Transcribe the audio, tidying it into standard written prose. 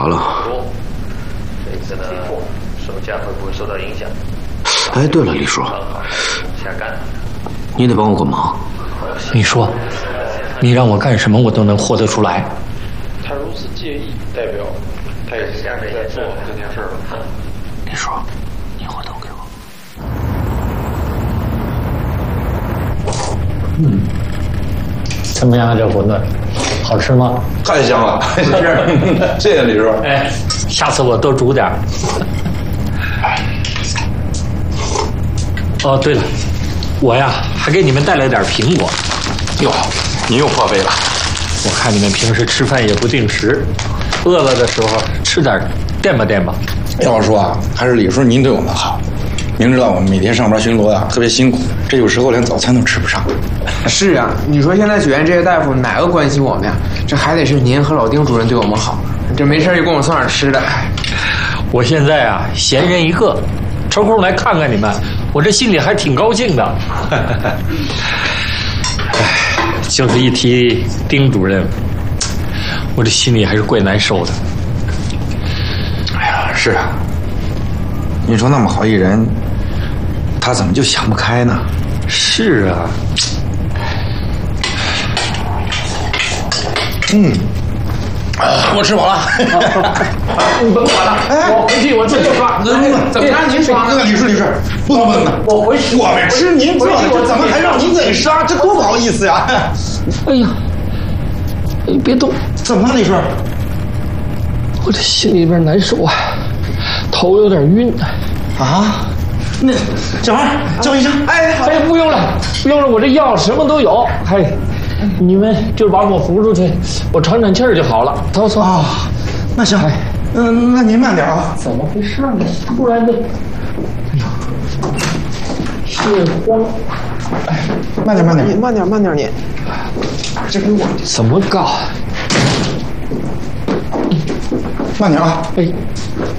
了。 这次呢，售价会不会受到影响？ 哎，对了，李叔， 下干， 你得帮我个忙。 你说，你让我干什么，我都能活得出来。 他如此介意，代表他也是在做这件事了。 李叔，你回头给我。 怎么样啊，这馄饨，好吃吗？ 太香了，谢谢李叔。 哎，下次我多煮点。哦，对了，我呀还给你们带来点苹果。 哟，您又破费了。 我看你们平时吃饭也不定时，饿了的时候吃点垫吧垫吧。 要说啊，还是李叔您对我们好。明知道我们每天上班巡逻啊特别辛苦，这有时候连早餐都吃不上。 是啊，你说现在学院这些大夫哪个关心我们呀？这还得是您和老丁主任对我们好，这没事就给我们送点吃的。 我现在啊闲人一个，抽空来看看你们，我这心里还挺高兴的。就是一提丁主任，我这心里还是怪难受的。 哎呀，是啊，你说那么好一人，他怎么就想不开呢？ 是啊。 我吃饱了。 你甭管了，我回去我自己刷。 怎么让您刷呢？ 李叔，不能的。 我回去。 我们吃您做的，这怎么还让您自己刷？这多不好意思呀！ 哎呀，你别动。 怎么了，李叔？ 我这心里边难受啊，头有点晕。 啊？那小孩叫医生。 哎，不用了，不用了，我这药什么都有。哎，你们就把我扶出去，我喘喘气儿就好了。走。 啊，那行。那您慢点啊。 怎么回事呢？突然的，哎呀，心慌。 哎，慢点， 慢点，您。 这给我。 怎么搞？ 慢点啊。 哎。